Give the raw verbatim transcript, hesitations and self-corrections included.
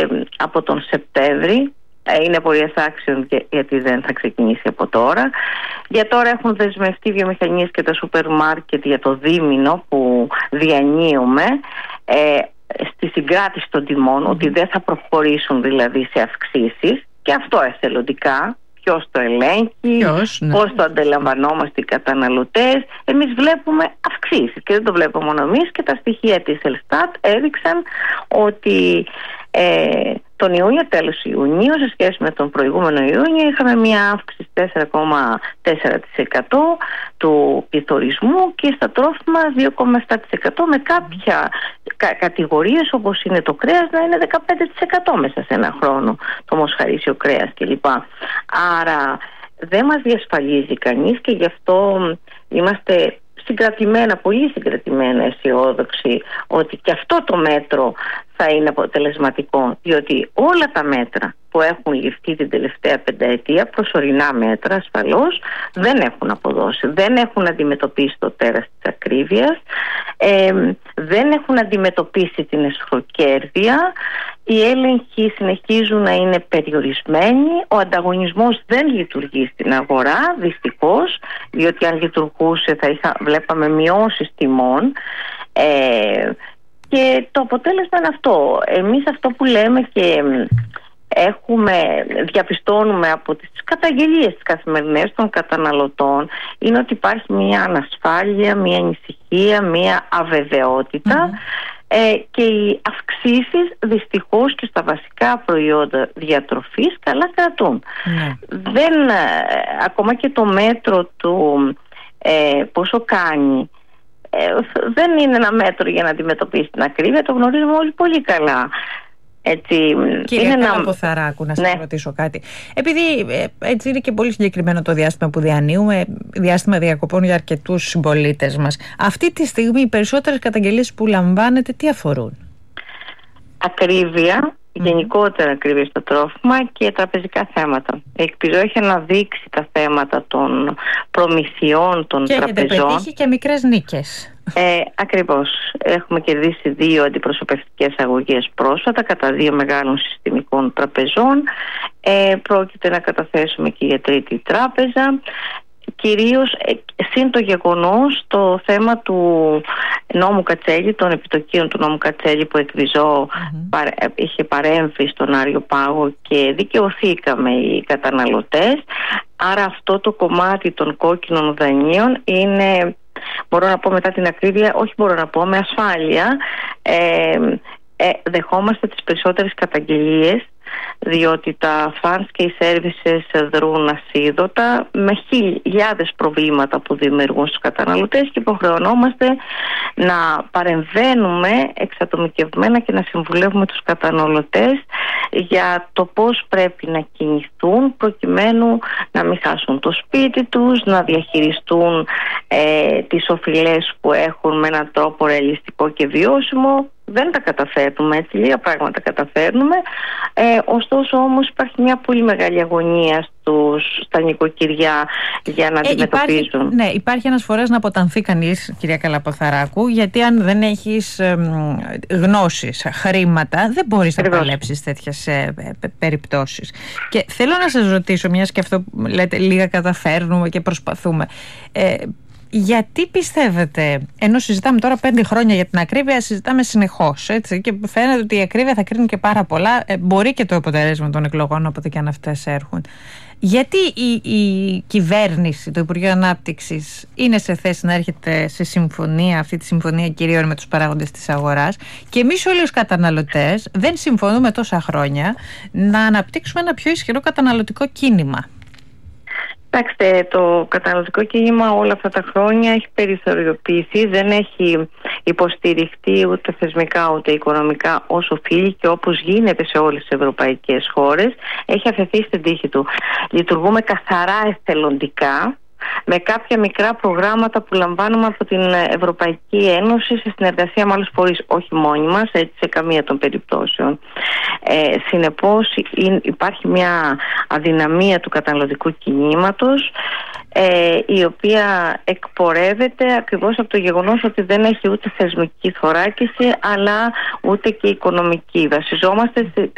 από τον Σεπτέμβρη. Είναι πορείας άξιων γιατί δεν θα ξεκινήσει από τώρα. Για τώρα έχουν δεσμευτεί βιομηχανίες και τα σούπερ μάρκετ για το δίμηνο που διανύουμε ε, στη συγκράτηση των τιμών, mm. ότι δεν θα προχωρήσουν δηλαδή σε αυξήσεις, και αυτό εθελοντικά. Ποιος το ελέγχει, Ποιος, ναι. πώς το αντιλαμβανόμαστε οι καταναλωτές. Εμείς βλέπουμε αυξήσεις και δεν το βλέπουμε μόνο εμείς, και τα στοιχεία της Ελστάτ έδειξαν ότι ε, τον Ιούνιο, τέλος Ιουνίου, σε σχέση με τον προηγούμενο Ιούνιο, είχαμε μια αύξηση τέσσερα κόμμα τέσσερα τοις εκατό του πληθωρισμού και στα τρόφιμα δύο κόμμα επτά τοις εκατό, με κάποια κα- κατηγορίες όπως είναι το κρέας να είναι δεκαπέντε τοις εκατό μέσα σε ένα χρόνο, το μοσχαρίσιο κρέας κλπ. Άρα δεν μας διασφαλίζει κανείς, και γι' αυτό είμαστε συγκρατημένα, πολύ συγκρατημένα αισιόδοξοι ότι και αυτό το μέτρο θα είναι αποτελεσματικό, διότι όλα τα μέτρα που έχουν ληφθεί την τελευταία πενταετία, προσωρινά μέτρα ασφαλώς, δεν έχουν αποδώσει, δεν έχουν αντιμετωπίσει το τέρας της ακρίβειας, ε, δεν έχουν αντιμετωπίσει την εσχροκέρδεια, οι έλεγχοι συνεχίζουν να είναι περιορισμένοι, ο ανταγωνισμός δεν λειτουργεί στην αγορά, δυστυχώς, διότι αν λειτουργούσε θα είχα, βλέπαμε μειώσεις τιμών, ε, και το αποτέλεσμα είναι αυτό. Εμείς αυτό που λέμε και έχουμε, διαπιστώνουμε από τις καταγγελίες της καθημερινές των καταναλωτών, είναι ότι υπάρχει μια ανασφάλεια, μια ανησυχία, μια αβεβαιότητα, mm-hmm. ε, και οι αυξήσεις δυστυχώς και στα βασικά προϊόντα διατροφής καλά κρατούν. Mm-hmm. Δεν, ε, ακόμα και το μέτρο του ε, πόσο κάνει, Ε, δεν είναι ένα μέτρο για να αντιμετωπίσει την ακρίβεια, το γνωρίζουμε όλοι πολύ καλά. Έτσι, Κύριε Καλαποθαράκου, να σας ναι. ρωτήσω κάτι. Επειδή έτσι είναι και πολύ συγκεκριμένο το διάστημα που διανύουμε, διάστημα διακοπών για αρκετούς συμπολίτες μας, αυτή τη στιγμή οι περισσότερες καταγγελίες που λαμβάνετε τι αφορούν? Ακρίβεια, γενικότερα ακρίβεια στο τρόφιμα και τραπεζικά θέματα. Η Εκπιζώ έχει αναδείξει τα θέματα των προμηθειών των και τραπεζών. Και έχετε πετύχει και μικρές νίκες. Ε, ακριβώς. Έχουμε κερδίσει δύο αντιπροσωπευτικές αγωγές πρόσφατα κατά δύο μεγάλων συστημικών τραπεζών. Ε, πρόκειται να καταθέσουμε και για τρίτη τράπεζα. Κυρίως ε, συν το γεγονός το θέμα του νόμου Κατσέλη, των επιτοκίων του νόμου Κατσέλη που Εκβιζώ mm-hmm. παρε, είχε παρέμβει στον Άριο Πάγο και δικαιωθήκαμε οι καταναλωτές. Άρα αυτό το κομμάτι των κόκκινων δανείων είναι, μπορώ να πω μετά την ακρίβεια, όχι μπορώ να πω, με ασφάλεια ε, ε, δεχόμαστε τις περισσότερες καταγγελίες, διότι τα funds και οι services δρούν ασίδωτα με χιλιάδες προβλήματα που δημιουργούν στους καταναλωτές και υποχρεωνόμαστε να παρεμβαίνουμε εξατομικευμένα και να συμβουλεύουμε τους καταναλωτές για το πώς πρέπει να κινηθούν προκειμένου να μην χάσουν το σπίτι τους, να διαχειριστούν ε, τις οφειλές που έχουν με έναν τρόπο ρεαλιστικό και βιώσιμο. Δεν τα καταφέρνουμε έτσι, λίγα πράγματα καταφέρνουμε. Ε, ωστόσο όμως υπάρχει μια πολύ μεγάλη αγωνία στους, στα νοικοκυριά για να ε, αντιμετωπίζουν. Υπάρχει, ναι, υπάρχει ένας φορές να αποτανθεί κανείς, κυρία Καλαποθαράκου, γιατί αν δεν έχεις ε, γνώσεις, χρήματα, δεν μπορείς να παλέψεις τέτοιες ε, ε, περιπτώσεις. Και θέλω να σας ρωτήσω, μιας και αυτό λέτε λίγα καταφέρνουμε και προσπαθούμε, ε, γιατί πιστεύετε, ενώ συζητάμε τώρα πέντε χρόνια για την ακρίβεια, συζητάμε συνεχώς, έτσι, και φαίνεται ότι η ακρίβεια θα κρίνει και πάρα πολλά, ε, μπορεί και το αποτέλεσμα των εκλογών, όποτε και αν αυτές έρχουν. Γιατί η, η κυβέρνηση, το Υπουργείο Ανάπτυξης, είναι σε θέση να έρχεται σε συμφωνία, αυτή τη συμφωνία κυρίως με τους παράγοντες της αγοράς, και εμείς όλοι ως καταναλωτές δεν συμφωνούμε τόσα χρόνια να αναπτύξουμε ένα πιο ισχυρό καταναλωτικό κίνημα? Κοιτάξτε, το καταναλωτικό κίνημα όλα αυτά τα χρόνια έχει περιθωριοποιηθεί, δεν έχει υποστηριχτεί ούτε θεσμικά ούτε οικονομικά όσο οφείλει και όπως γίνεται σε όλες τις ευρωπαϊκές χώρες. Έχει αφαιθεί στην τύχη του. Λειτουργούμε καθαρά εθελοντικά, με κάποια μικρά προγράμματα που λαμβάνουμε από την Ευρωπαϊκή Ένωση σε συνεργασία με άλλους φορείς, όχι μόνοι μας, έτσι σε καμία των περιπτώσεων. Ε, συνεπώς υπάρχει μια αδυναμία του καταναλωτικού κινήματος, ε, η οποία εκπορεύεται ακριβώς από το γεγονός ότι δεν έχει ούτε θεσμική θωράκιση αλλά ούτε και οικονομική. Βασιζόμαστε